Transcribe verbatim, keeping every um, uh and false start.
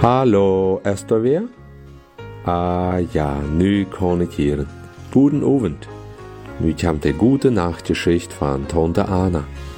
Hallo, is er weer? Ah ja, nu kan ik hier. Guten Abend. Nu komt de gute Nachtgeschichte von Tante Anna.